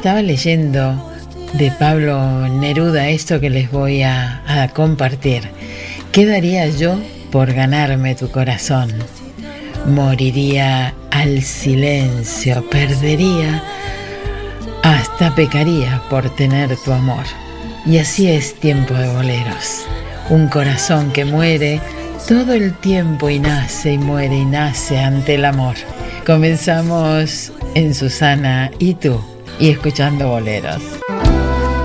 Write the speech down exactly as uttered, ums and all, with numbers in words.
estaba leyendo de Pablo Neruda esto que les voy a, a compartir. ¿Qué daría yo por ganarme tu corazón? Moriría al silencio, perdería, hasta pecaría por tener tu amor. Y así es Tiempo de Boleros. Un corazón que muere todo el tiempo y nace y muere y nace ante el amor. Comenzamos en Susana y tú, y escuchando boleros.